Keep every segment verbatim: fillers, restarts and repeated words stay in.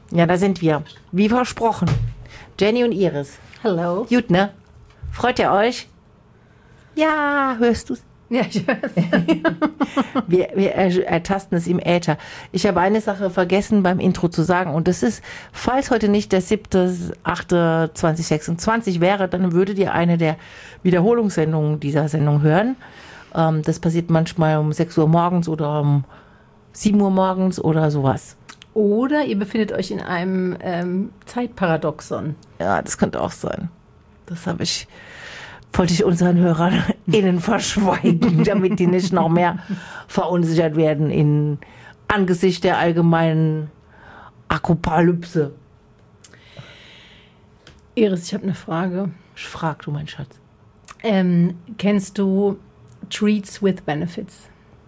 Ja, da sind wir. Wie versprochen. Jenny und Iris. Hallo. Gut, ne? Freut ihr euch? Ja, hörst du's? Ja, ich höre es. Wir, wir ertasten es im Äther. Ich habe eine Sache vergessen beim Intro zu sagen und das ist, falls heute nicht der siebte achte zweitausendsechsundzwanzig wäre, dann würdet ihr eine der Wiederholungssendungen dieser Sendung hören. Ähm, das passiert manchmal um sechs Uhr morgens oder um sieben Uhr morgens oder sowas. Oder ihr befindet euch in einem ähm, Zeitparadoxon. Ja, das könnte auch sein. Das habe ich, wollte ich unseren Hörern innen verschweigen, damit die nicht noch mehr verunsichert werden in angesichts der allgemeinen Apokalypse. Iris, ich habe eine Frage. Ich frag du, mein Schatz. Ähm, kennst du Treats with Benefits?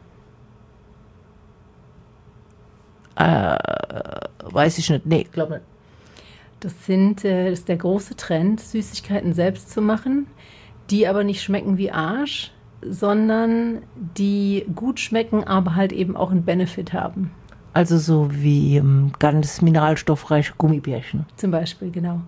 Äh, weiß ich nicht. Nee, glaube nicht. Das sind, äh, das ist der große Trend, Süßigkeiten selbst zu machen, die aber nicht schmecken wie Arsch, sondern die gut schmecken, aber halt eben auch einen Benefit haben. Also so wie ähm, ganz mineralstoffreiche Gummibärchen. Zum Beispiel, genau.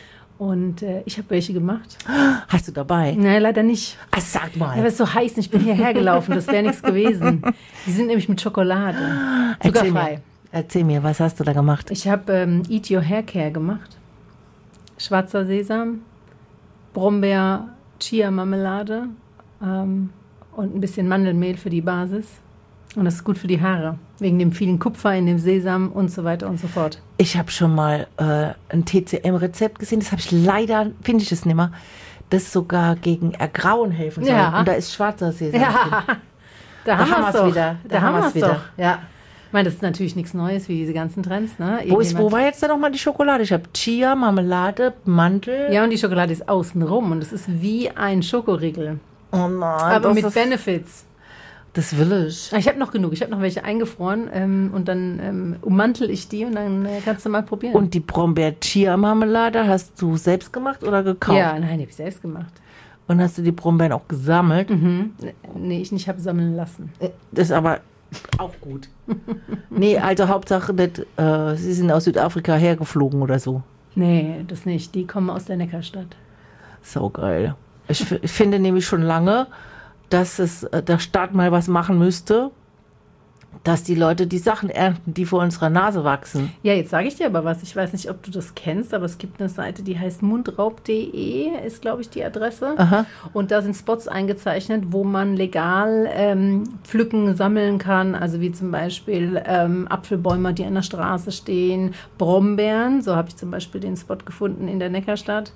Und äh, ich habe welche gemacht. Hast du dabei? Nein, leider nicht. Ach, sag mal. Ja, aber es ist so heiß und ich bin hierher gelaufen, das wäre nichts gewesen. Die sind nämlich mit Schokolade. Zuckerfrei. Erzähl mir, erzähl mir, was hast du da gemacht? Ich habe ähm, Eat Your Hair Care gemacht. Schwarzer Sesam, Brombeer, Chia-Marmelade ähm, und ein bisschen Mandelmehl für die Basis. Und das ist gut für die Haare, wegen dem vielen Kupfer in dem Sesam und so weiter und so fort. Ich habe schon mal äh, ein T C M-Rezept gesehen, das habe ich leider, finde ich es nicht mehr, das sogar gegen Ergrauen helfen soll. Ja. Und da ist schwarzer Sesam Ja, drin. da, Da haben haben wir es wir's doch. wieder. Da, Da haben wir es wieder. doch. Ja. Ich meine, das ist natürlich nichts Neues wie diese ganzen Trends. Ne? Wo, ist, wo Irgendjemand- war jetzt da nochmal die Schokolade? Ich habe Chia, Marmelade, Mandel. Ja, und die Schokolade ist außen rum und es ist wie ein Schokoriegel, Oh nein, aber das mit ist, Benefits. das will ich. Ich habe noch genug. Ich habe noch welche eingefroren ähm, und dann ähm, ummantel ich die und dann äh, kannst du mal probieren. Und die Brombeer-Chia-Marmelade hast du selbst gemacht oder gekauft? Ja, nein, die habe ich selbst gemacht. Und hast du die Brombeeren auch gesammelt? Mhm. Nee, ich nicht habe sammeln lassen. Das ist aber auch gut. Nee, also Hauptsache nicht, äh, sie sind aus Südafrika hergeflogen oder so. Nee, das nicht. Die kommen aus der Neckarstadt. So geil. Ich, f- ich finde nämlich schon lange, dass es äh, der Staat mal was machen müsste, dass die Leute die Sachen ernten, die vor unserer Nase wachsen. Ja, jetzt sage ich dir aber was. Ich weiß nicht, ob du das kennst, aber es gibt eine Seite, die heißt mundraub punkt de, ist, glaube ich, die Adresse. Aha. Und da sind Spots eingezeichnet, wo man legal ähm, pflücken, sammeln kann. Also wie zum Beispiel ähm, Apfelbäume, die an der Straße stehen, Brombeeren. So habe ich zum Beispiel den Spot gefunden in der Neckarstadt.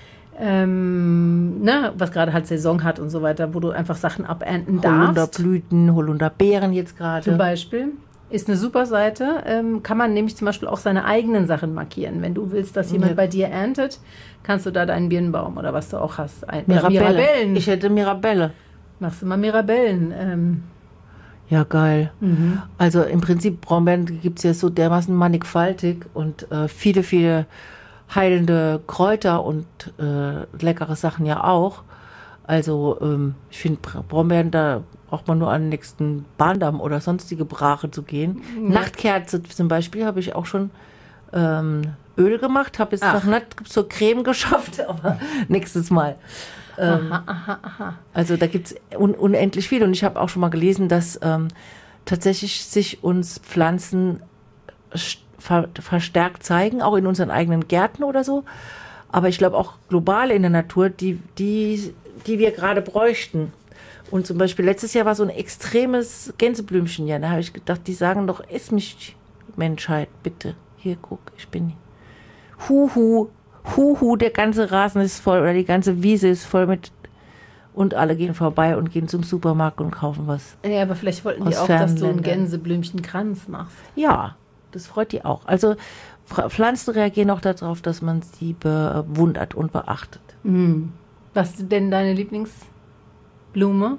Ähm, ne, was gerade halt Saison hat und so weiter, wo du einfach Sachen abernten darfst. Holunderblüten, Holunderbeeren jetzt Zum gerade. Beispiel. Ist eine super Seite. Ähm, kann man nämlich zum Beispiel auch seine eigenen Sachen markieren. Wenn du willst, dass jemand Ja. bei dir erntet, kannst du da deinen Birnenbaum oder was du auch hast. Ein, oder Mirabelle. Mirabellen. Ich hätte Mirabelle. Machst du mal Mirabellen. Ähm, Ja, geil. mhm. Also im Prinzip Brombeeren gibt es ja so dermaßen mannigfaltig und äh, viele, viele heilende Kräuter und äh, leckere Sachen ja auch. Also ähm, ich finde Brombeeren, da braucht man nur an den nächsten Bahndamm oder sonstige Brache zu gehen. Ja. Nachtkerze zum Beispiel habe ich auch schon ähm, Öl gemacht, habe jetzt Ach. noch nicht zur Creme geschafft, aber nächstes Mal. Ähm, Aha, aha, aha. also da gibt es un unendlich viel. Und ich habe auch schon mal gelesen, dass ähm, tatsächlich sich uns Pflanzen st- ver verstärkt zeigen, auch in unseren eigenen Gärten oder so. Aber ich glaube auch global in der Natur, die, die, die wir gerade bräuchten. Und zum Beispiel letztes Jahr war so ein extremes Gänseblümchenjahr. Da habe ich gedacht, die sagen doch, iss mich, Menschheit, bitte. Hier, guck, ich bin Huhu, Huhu, der ganze Rasen ist voll oder die ganze Wiese ist voll mit. Und alle gehen vorbei und gehen zum Supermarkt und kaufen was. Ja, aber vielleicht wollten die Aus auch, dass du fernen einen Ländern. Gänseblümchenkranz machst. Ja, das freut die auch. Also Fra- Pflanzen reagieren auch darauf, dass man sie bewundert und beachtet. Mhm. Was ist denn deine Lieblingsblume?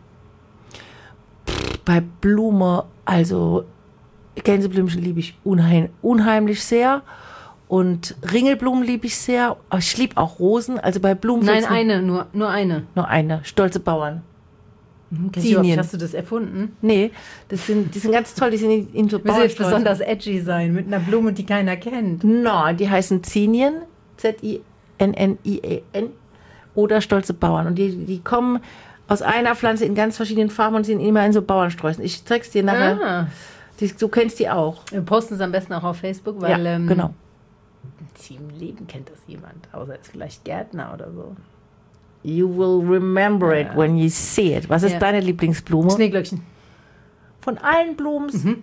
Bei Blume, also Gänseblümchen liebe ich unheim, unheimlich sehr. Und Ringelblumen liebe ich sehr. Aber ich liebe auch Rosen. Also bei Blumen Nein, fällt's mir- eine, nur, nur eine. nur eine. Stolze Bauern. Mhm, Zinien. Hast du das erfunden? Nee, das sind, die sind ganz toll, die sind in, in so Müssen jetzt Bauernsträußen. besonders edgy sein, mit einer Blume, die keiner kennt. No, die heißen Zinien, Z I N N I E N, oder stolze Bauern. Und die, die kommen aus einer Pflanze in ganz verschiedenen Farben und sind immer in so Bauernsträußen. Ich zeig's dir nachher. Ah. Die, du kennst die auch. Wir posten es am besten auch auf Facebook, weil Ja, ähm, genau. im Leben kennt das jemand, außer er ist vielleicht Gärtner oder so. You will remember it Ja. when you see it. Was ist Ja. deine Lieblingsblume? Schneeglöckchen. Von allen Blumen. Mhm.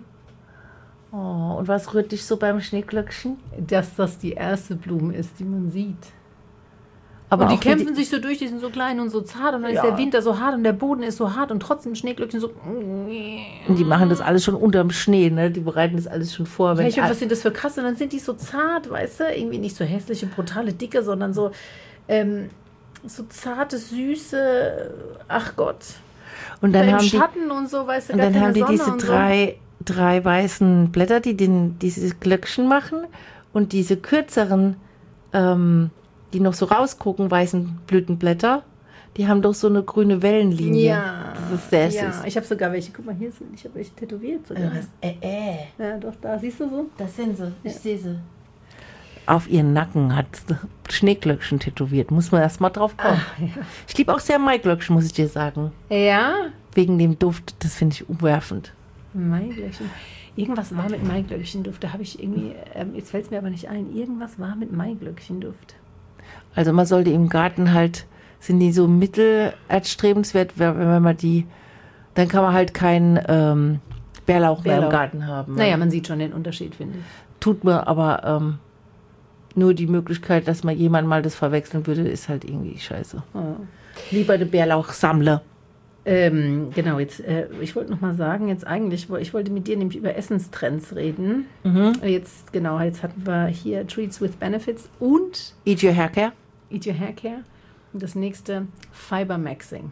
Oh, und was rührt dich so beim Schneeglöckchen? Dass das die erste Blume ist, die man sieht. Aber und die auch wie kämpfen sich so durch, die sind so klein und so zart und dann Ja. ist der Winter so hart und der Boden ist so hart und trotzdem Schneeglöckchen so. Und die machen das alles schon unterm Schnee, ne? Die bereiten das alles schon vor. Ja, Wenn ich weiß, was sind das für Kasse? Und dann sind die so zart, weißt du? Irgendwie nicht so hässliche, brutale, dicke, sondern so, ähm, so zarte, süße, ach Gott. und Da dann im haben die, Schatten und so, weißt du, und gar dann keine haben die Sonne diese und drei, drei weißen Blätter, die den, dieses Glöckchen machen, und diese kürzeren, ähm, die noch so rausgucken, weißen Blütenblätter, die haben doch so eine grüne so. Wellenlinie. Ja, Das ist sehr ja. süß. Ich habe sogar welche, guck mal, hier sind, ich habe welche tätowiert sogar. Äh, äh. Ja, doch, da, siehst du so? Das sind sie. Ich Ja. sehe sie. Auf ihren Nacken hat sie Schneeglöckchen tätowiert. Muss man erst mal drauf kommen. Ah, ja. Ich liebe auch sehr Maiglöckchen, muss ich dir sagen. Ja, Wegen dem Duft, das finde ich umwerfend. Maiglöckchen. Irgendwas war mit Maiglöckchenduft. Da habe ich irgendwie, ähm, jetzt fällt es mir aber nicht ein, irgendwas war mit Maiglöckchenduft. Also man sollte im Garten halt, sind die so mittelerstrebenswert, wenn wenn man die, dann kann man halt keinen ähm, Bärlauch, mehr im Bärlauch. Garten haben. Naja, man sieht schon den Unterschied, finde ich. Tut mir aber ähm, nur die Möglichkeit, dass man jemand mal das verwechseln würde, ist halt irgendwie scheiße. Oh. Lieber den Bärlauch sammle. Ähm, genau, jetzt, äh, ich wollte noch mal sagen, jetzt eigentlich, wo- ich wollte mit dir nämlich über Essenstrends reden. Jetzt, genau, jetzt hatten wir hier Treats with Benefits und Eat your hair care. Eat Your Hair Care. Und das nächste, Fiber Maxing.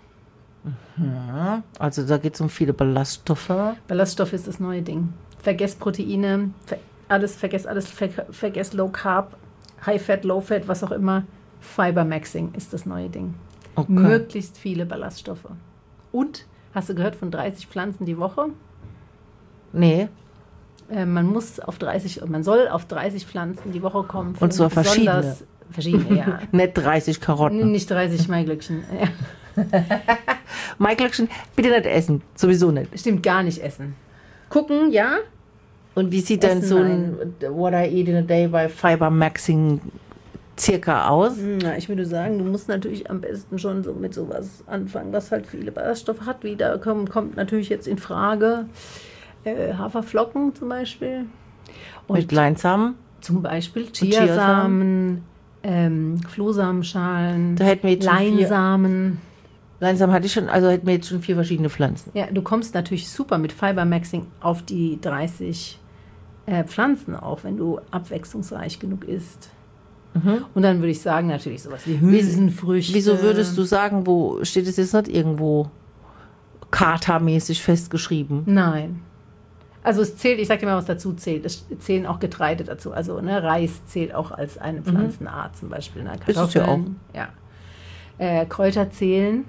Ja, also da geht es um viele Ballaststoffe. Ballaststoff ist das neue Ding. Vergesst Proteine, ver alles, vergesst alles, ver vergesst Low Carb, High Fat, Low Fat, was auch immer. Fiber Maxing ist das neue Ding. Okay. Möglichst viele Ballaststoffe. Und, hast du gehört von dreißig Pflanzen die Woche? Nee, Äh, man muss auf dreißig, man soll auf dreißig Pflanzen die Woche kommen. für Und zwar verschiedene. besonders- Verschiedene, ja. nicht dreißig Karotten. Nicht dreißig Maiglöckchen. Ja. Maiglöckchen bitte nicht essen. Sowieso nicht. Stimmt, gar nicht essen. Gucken, ja. Und wie sieht denn Essen, so ein What I Eat in a Day bei Fiber Maxing circa aus? Na, ich würde sagen, du musst natürlich am besten schon so mit sowas anfangen, was halt viele Ballaststoffe hat. Wie da kommt, kommt natürlich jetzt in Frage äh, Haferflocken zum Beispiel. Und Mit Leinsamen? zum Beispiel Chiasamen. Chiasamen, ähm, Flohsamenschalen, Da hätten wir jetzt schon vier. Leinsamen. Leinsamen hatte ich schon, also hätten wir jetzt schon vier verschiedene Pflanzen. Ja, du kommst natürlich super mit Fiber Maxing auf die dreißig äh, Pflanzen auch, wenn du abwechslungsreich genug isst. Und dann würde ich sagen, natürlich sowas wie Hülsenfrüchte. Wieso würdest du sagen, wo steht es jetzt nicht irgendwo katamäßig festgeschrieben? Nein. Also es zählt, ich sag dir mal, was dazu zählt. Es zählen auch Getreide dazu. Also ne, Reis zählt auch als eine Pflanzenart zum Beispiel. Ne? Ist es ja Kartoffeln, ja. Äh, Kräuter zählen.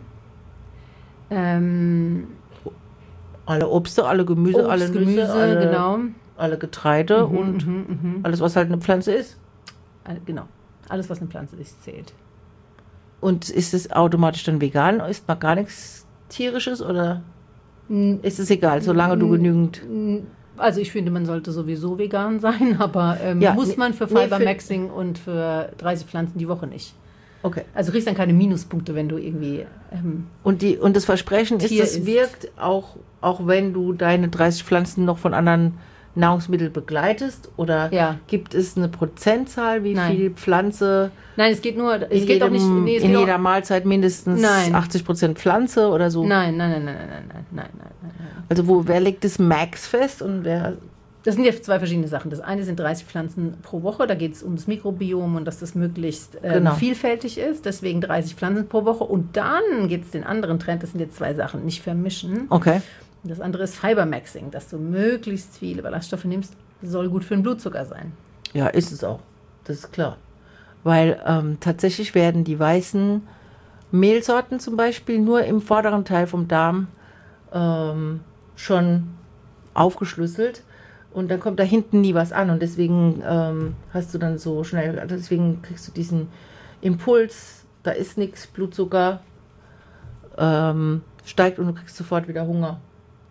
Ähm, Alle Obste, alle Gemüse, Obst, alle Nüsse, Gemüse, alle, genau. alle Getreide Mhm, und mhm, mhm. alles, was halt eine Pflanze ist. All- Genau. Alles, was eine Pflanze ist, zählt. Und ist es automatisch dann vegan? Isst man gar nichts Tierisches oder ist es egal, solange du genügend... Also ich finde, man sollte sowieso vegan sein, aber ähm, Ja, muss nee, man für nee, Fiber für- Maxing und für dreißig Pflanzen die Woche nicht. Okay. Also du kriegst dann keine Minuspunkte, wenn du irgendwie... Ähm, Und, die, und das Versprechen ist, Tier es isst. wirkt, auch, auch wenn du deine dreißig Pflanzen noch von anderen Nahrungsmitteln begleitest? Oder Ja. gibt es eine Prozentzahl, wie Nein. viel Pflanze Nein, es geht nur... Es in, geht auch jedem, nicht... Nee, es in geht jeder auch, Mahlzeit mindestens Nein. achtzig Prozent Pflanze oder so? nein, nein, nein, nein, nein, nein, nein, nein, nein, nein, nein. Also wo, wer legt das Max fest und wer... Das sind ja zwei verschiedene Sachen. Das eine sind dreißig Pflanzen pro Woche. Da geht es um das Mikrobiom und dass das möglichst ähm, Genau. vielfältig ist. Deswegen dreißig Pflanzen pro Woche. Und dann gibt es den anderen Trend. Das sind jetzt zwei Sachen. Nicht vermischen. Okay. Das andere ist Fiber Maxing, dass du möglichst viele Ballaststoffe nimmst. Soll gut für den Blutzucker sein. Ja, ist es auch. Das ist klar. Weil ähm, tatsächlich werden die weißen Mehlsorten zum Beispiel nur im vorderen Teil vom Darm ähm, schon aufgeschlüsselt und dann kommt da hinten nie was an und deswegen ähm, hast du dann so schnell, also deswegen kriegst du diesen Impuls, da ist nichts, Blutzucker ähm, steigt und du kriegst sofort wieder Hunger.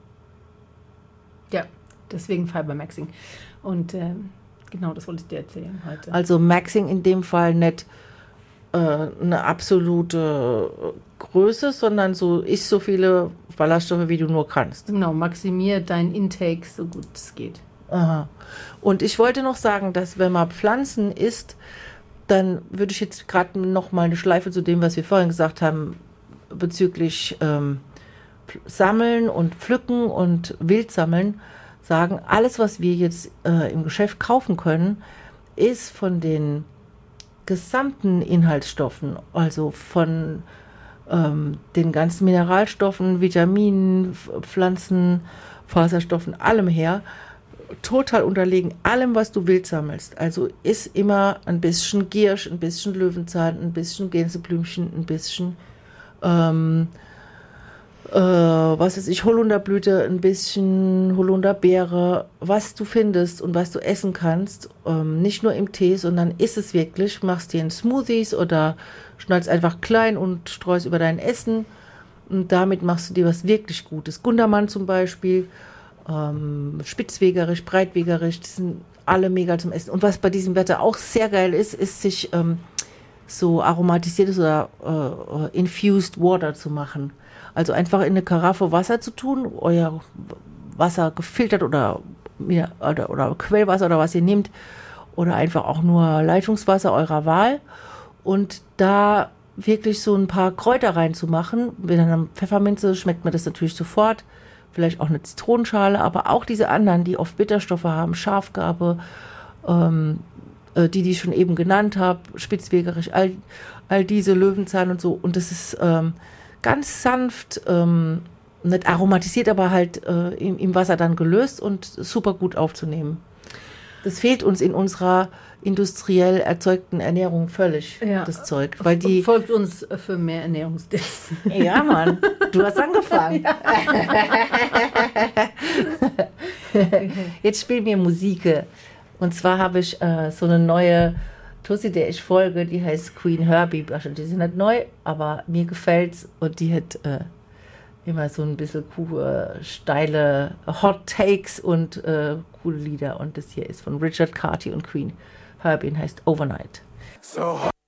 Ja, deswegen Fibermaxing. Und ähm, genau, das wollte ich dir erzählen heute. Also Maxing in dem Fall nicht äh, eine absolute Größe, sondern so isst so viele Ballaststoffe, wie du nur kannst. Genau, maximier dein Intake so gut es geht. Aha. Und ich wollte noch sagen, dass wenn man Pflanzen isst, dann würde ich jetzt gerade noch mal eine Schleife zu dem, was wir vorhin gesagt haben, bezüglich ähm, Sammeln und Pflücken und Wildsammeln, sagen, alles, was wir jetzt äh, im Geschäft kaufen können, ist von den gesamten Inhaltsstoffen, also von ähm, den ganzen Mineralstoffen, Vitaminen, Pflanzen, Faserstoffen, allem her, total unterlegen, allem, was du wild sammelst. Also ist immer ein bisschen Giersch, ein bisschen Löwenzahn, ein bisschen Gänseblümchen, ein bisschen ähm, äh, was weiß ich, Holunderblüte, ein bisschen Holunderbeere, was du findest und was du essen kannst, ähm, nicht nur im Tee, sondern isst es wirklich, machst dir in Smoothies oder schneidest einfach klein und streust über dein Essen und damit machst du dir was wirklich Gutes. Gundermann zum Beispiel, ähm, Spitzwegerich, Breitwegerich, die sind alle mega zum Essen. Und was bei diesem Wetter auch sehr geil ist, ist sich ähm, so aromatisiertes oder äh, infused water zu machen. Also einfach in eine Karaffe Wasser zu tun, euer Wasser gefiltert oder, oder, oder Quellwasser oder was ihr nehmt oder einfach auch nur Leitungswasser eurer Wahl und da wirklich so ein paar Kräuter reinzumachen. Mit einer Pfefferminze schmeckt man das natürlich sofort, vielleicht auch eine Zitronenschale, aber auch diese anderen, die oft Bitterstoffe haben, Schafgarbe, ähm, die, die ich schon eben genannt habe, Spitzwegerich, all, all diese Löwenzahn und so und das ist ähm, ganz sanft, ähm, nicht aromatisiert, aber halt äh, im, im Wasser dann gelöst und super gut aufzunehmen. Das fehlt uns in unserer industriell erzeugten Ernährung völlig, ja, das Zeug. Weil die folgt uns für mehr Ernährungstipps. Ja, Mann, du hast angefangen. Ja. Jetzt spielen wir Musik. Und zwar habe ich äh, so eine neue Tussi, der ich folge, die heißt Queen Herbie. Die sind nicht neu, aber mir gefällt's und die hat äh, immer so ein bisschen coole, steile Hot Takes und äh, coole Lieder. Und das hier ist von Richard Carty und Queen Herbie und heißt Overnight. So